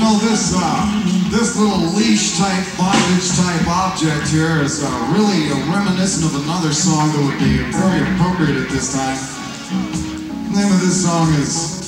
know, this little leash-type, bondage-type object here is really reminiscent of another song that would be very appropriate at this time. The name of this song is